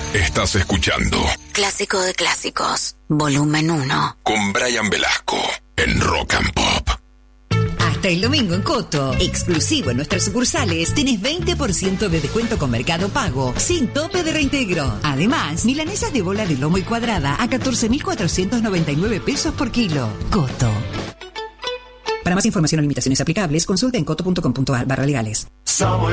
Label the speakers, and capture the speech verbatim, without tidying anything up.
Speaker 1: Estás escuchando
Speaker 2: Clásico de Clásicos, volumen uno.
Speaker 1: Con Brian Velasco en Rock and Pop.
Speaker 3: Hasta el domingo en Coto, exclusivo en nuestras sucursales, tenés veinte por ciento de descuento con Mercado Pago, sin tope de reintegro. Además, milanesas de bola de lomo y cuadrada a catorce mil cuatrocientos noventa y nueve pesos por kilo. Coto. Para más información o limitaciones aplicables, consulta en coto punto com punto a r barra legales.